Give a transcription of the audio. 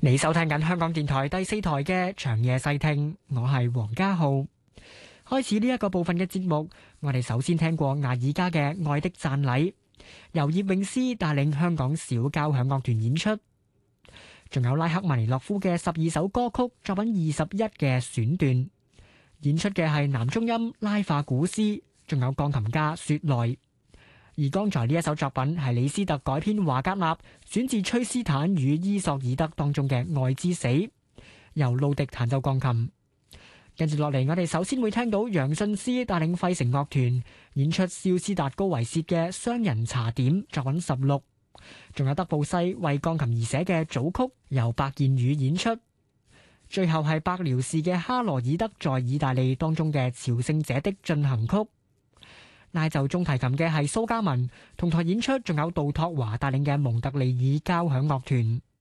你收聽緊香港電台第4台嘅長夜細聽，我係黃家浩。開始呢一個部分嘅節目，我哋首先聽過艾爾加嘅《愛的讚禮》，由葉詠詩帶領香港小交響樂團演出。仲有拉赫曼尼諾夫嘅12首歌曲作品21嘅選段，演出嘅係男中音拉法古斯，仲有鋼琴家雪萊。而剛才呢一首作品係李斯特改編華格納選自崔斯坦與伊索爾德當中嘅《愛之死》，由路迪彈奏鋼琴。跟住落嚟，我哋首先會聽到楊信思帶領費城樂團演出肖斯達高維薛嘅雙人茶點作品16，仲有德布西為鋼琴而寫嘅組曲由白燕宇演出。最後係白遼士嘅哈羅爾德在意大利當中嘅朝聖者的進行曲。拉奏中提琴嘅係蘇嘉文，同台演出仲有杜托華帶領嘅蒙特利爾交響樂團。